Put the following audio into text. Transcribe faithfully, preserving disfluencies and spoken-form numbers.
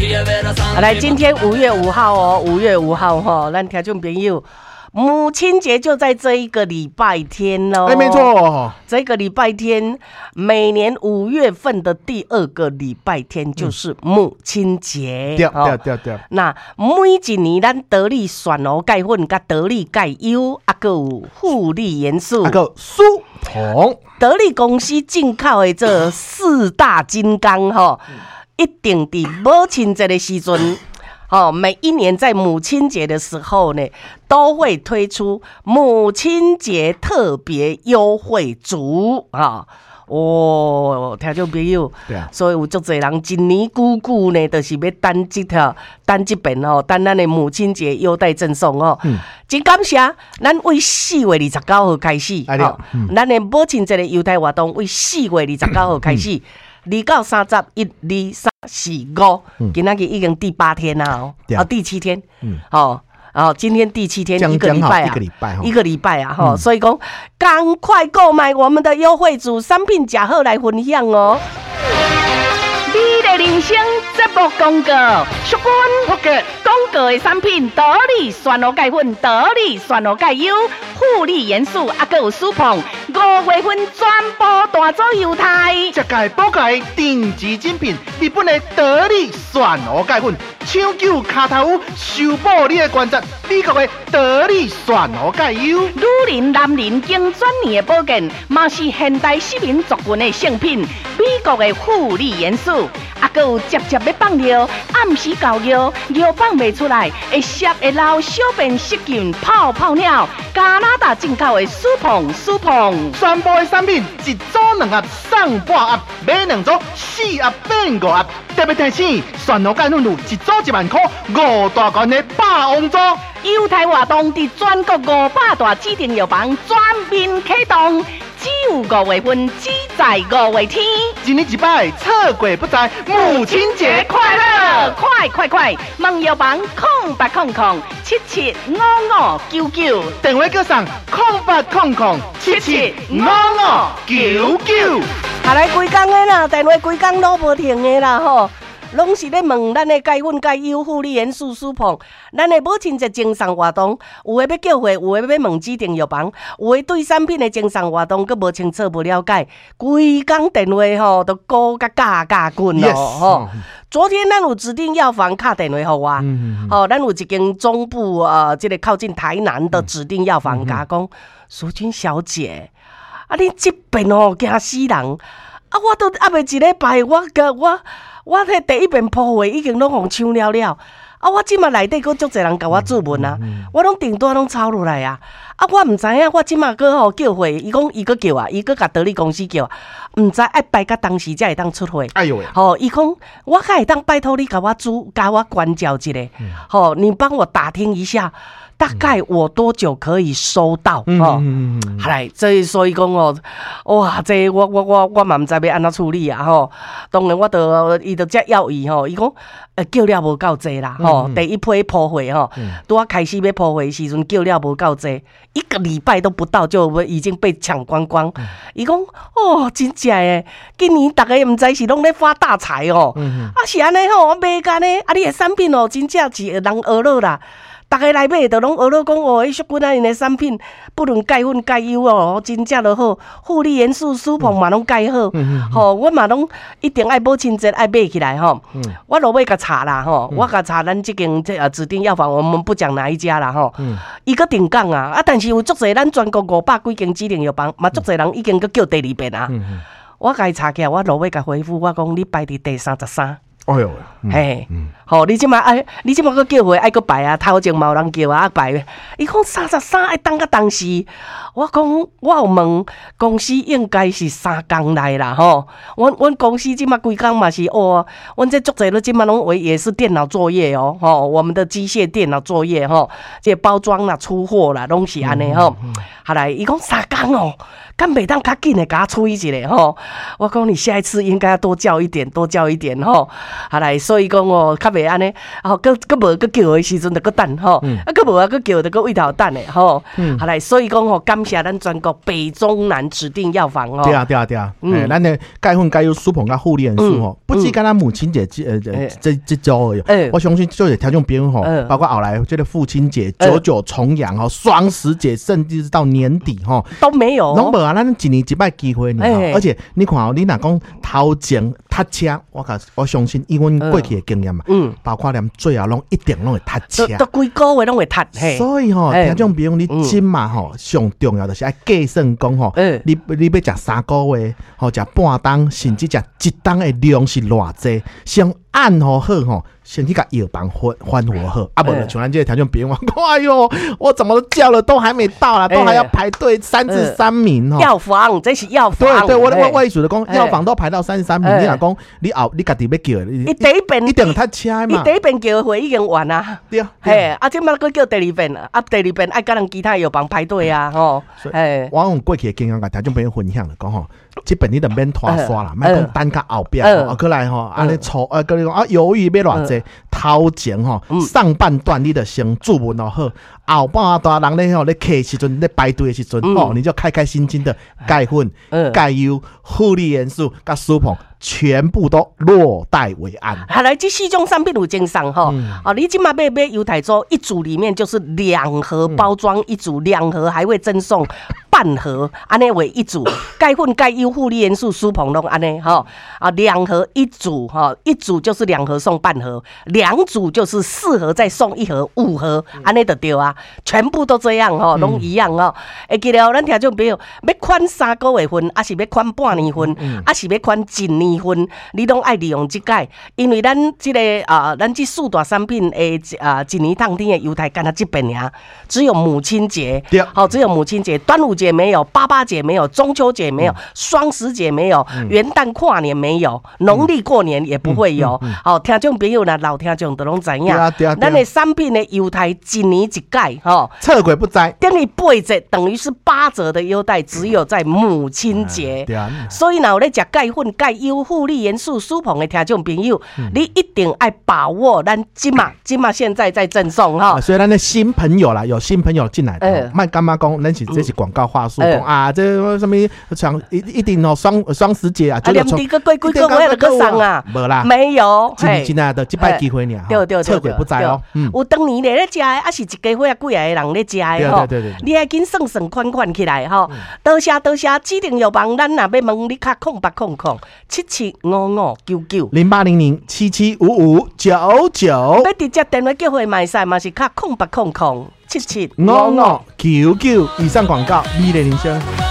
来，今天五月五号哦，五月五号哈，咱听众朋友，母亲节就在这一个礼拜天喽。 哎，没错， 这个礼拜天，每年五月份的第二个礼拜天就是母亲节。 对对对对。 那每一年咱得力选哦钙粉、甲得力钙优，啊个有护理元素， 啊个苏鹏， 得力公司进口的这四大金刚哈。一定在母亲节的时阵，哦，每一年在母亲节的时候呢，都会推出母亲节特别优惠组啊。哦，听众朋友， 对啊， 所以有足侪人一年久久呢，就是要等这条、等这边哦，等咱的母亲节优待赠送哦。嗯，真感谢，咱为四月二十九号开始，哦，嗯、咱的母亲节的优待活动为四月二十九號開始。嗯二到三十一、二、三、四、五，今仔日已經第八天啦哦，啊第七天，嗯，哦，哦，今天第七天，一個禮拜啊，一個禮拜，一個禮拜啊，哈，所以講，趕快購買我們的優惠組商品，假好來分享哦。你的人生節目廣告，淑君福嘅廣告嘅產品，得力選羅鈣粉，得力選羅鈣優，護理元素，啊，還有舒膨，五月份全部大做優待。 這個寶蓋定制精品，日本嘅得力選羅鈣粉，搶救卡頭烏，修補你嘅關節，美國嘅得力選羅鈣優， 女人、男人經專業嘅保健，嘛是現代市民族群嘅聖品，美國嘅護理元素。啊，還有接接要放尿，暗時搞尿，尿放袂出來，會澀會流小便失禁泡泡尿，加拿大進口的舒膨舒膨， 全部的產品一組兩盒送半盒，買兩組四盒變五盒，特別提醒，選羅鈣粉有一組一萬塊，五大罐的霸王組， 優待活動佇全國五百大指定藥房全面啟動。只有五月份，只在五月天。 一年一擺，錯過不再。母親節快樂！ 快快快！問藥房空八空空七七五五九九， 電話叫上空八空空七七五五九九。 下來幾工的啦，電話幾工都無停的啦吼。攏是咧問咱的鈣粉、鈣優、護理元素、舒膨，咱的母親節精送活動，有誒要叫貨，有誒要問指定藥房，有誒對產品的精送活動，佮無清楚無了解，規工電話吼都高甲價價滾咯吼。昨天咱有指定藥房打電話互我，吼，咱有一間中部呃，即、這個靠近台南的指定藥房甲講，淑君小姐，啊，你這邊吼驚死人，啊，我都壓袂一禮拜，我甲我。我迄第一遍鋪貨已經攏互搶了了，啊！我即馬內底佫足儕人甲我注文啊，嗯嗯、我攏訂單攏抄落來啊！啊！我毋知影，我即馬佫吼叫貨，伊講伊佫叫啊，伊佫甲得力公司叫，毋知愛拜到當時才會當出貨。 哎呦喂！ 吼，伊講我較會當拜託你甲我主，甲我關照一下，吼、嗯，你幫我打聽一下。大概我多久可以收到？嗯哦，嗯嗯好來，這所以講哦，哇，這個、我我我我嘛唔知要安怎處理啊！吼，當然我都伊就只要伊吼，伊講呃叫了無夠濟啦！吼、嗯，第一批鋪貨吼，拄啊、嗯、開始要鋪貨時陣叫了無夠濟，一個禮拜都不到就已經被搶光光。伊講、嗯、哦，真正誒，今年大家唔知是攏咧發大財哦，嗯、啊是安尼吼，我賣干呢，啊你誒產品哦，真正是人學樂啦。大家來買，就攏學了講哦，迄淑君啊，因的產品不論鈣粉鈣優哦，真正就好，護理元素舒膨嘛攏介好，吼、嗯哦，我嘛攏一定愛母親節愛買起來吼。嗯、我落尾甲查啦吼，嗯、我甲查咱這間這指定藥房，我們不講哪一家啦吼。伊個定崗啊，啊，但是有足儕咱全國五百幾間指定藥房，嘛足儕人已經個叫第二遍啊。嗯嗯、我甲伊查起來，我落尾甲回復，我講你排佇第三十三。 哎呦， 嘿，吼，你即馬愛，你即馬個叫貨愛個排啊，頭前嘛有人叫啊排。伊講三十三愛等個當時，我講我有問公司應該是三工來啦吼。阮阮公司即馬規工嘛是哦，阮這足濟都即馬攏為也是電腦作業哦，吼，我們的機械電腦作業吼，這包裝啦、出貨啦，攏是安尼吼。後來伊講三工哦，敢袂當較緊的甲我催一下吼。我講你下一次應該要多叫一點，多叫一點吼。 好来，所以讲哦，较袂安尼，吼，佮佮无佮叫的时阵就佮等吼，啊，佮无啊佮叫就佮位头等的吼，好来，所以讲吼，感谢咱全国北中南指定药房哦。 对啊，对啊，对啊，诶，咱的钙粉、钙优、苏硼甲护理元素吼，不止干咱母亲节这呃这这周而已，我相信就是条件边吼，包括后来这个父亲节、九九重阳吼、双十节，甚至是到年底吼， 都没有， 拢无啊，咱一年一摆机会呢，而且你看哦，你若讲头前踏车，我甲我相信以阮过去的经验嘛，嗯，包括连最后拢一定拢会踏车， 都规个月拢会踏， 所以吼，听种朋友你今嘛吼，上重要就是爱计算讲吼，你你要食三个月，吼食半当，甚至食一当的量是偌济，先按好好吼。先去甲药房欢欢活好，啊不，像咱这个条件别人讲，哎呦，我怎么都叫了，都还没到啦，都还要排队三至三名哈。 药房，这是药房。 对对，我我我意思就讲，药房都排到三十三名，你若讲你后你家己要叫， 你第一遍一定他车嘛， 你第一遍叫会已经完啊。 对啊， 嘿，啊，即摆佫叫第二遍啊，啊，第二遍爱甲人其他药房排队啊，吼。 嘿，我用过去的经验甲条件别人分享了，讲吼。这本你就免拖刷啦，莫讲等到后壁吼，啊，过来吼，安尼抽，啊，跟你讲啊，犹豫要偌济，头前吼，上半段你就先注文就好，后半段人咧吼咧客时阵咧排队的时阵吼，你就开开心心的钙粉、钙优、护理元素甲苏硼全部都落袋为安。 好来，这四种产品有经上吼，哦，你今嘛买买优台州一组里面就是两盒包装一组，两盒还会赠送半盒，安尼为一组，钙粉、钙优、护理元素、苏硼拢安尼吼啊，两盒一组哈，一组就是两盒送半盒，两组就是四盒再送一盒，五盒安尼就对啊，全部都这样吼，拢一样哦。会记得咱听众朋友要款三个月份，还是要款半年份，还是要款一年份，你拢爱利用这个，因为咱这个啊，咱这四大产品诶啊，一年当天的优待干它这边呀，只有母亲节，好，只有母亲节、端午节没有，八八节没有，中秋节没有，双十节没有，元旦跨年没有，农历过年也不会有。好，听众朋友呢，老听众都拢知影，咱的产品的优待一年一改，哈， 测鬼不摘， 等于八折，等于是八折的优待，只有在母亲节。所以呢，有咧食钙粉、钙优、护理元素、苏硼的听众朋友，你一定爱把握咱今嘛今嘛现在在赠送哈。 所以咱的新朋友啦，有新朋友进来的，卖干妈讲，咱是这是广告话术，讲啊，这什么像一一定哦双双十节啊， 啊，连第个贵贵个月的个上啊， 没啦， 没有， 今今仔的这摆机会呢， 对对对， 测鬼不摘哦。 有当年咧咧食的，还是一家伙啊几个人咧食的吼，你爱紧算算款款起来吼。多谢多谢，指定药房，咱若要问你卡空八空空七七五五九九零八零零七七五五九九， 要直接电话叫回买晒嘛是卡空八空空七七五五五九九。以上广告，美丽人生。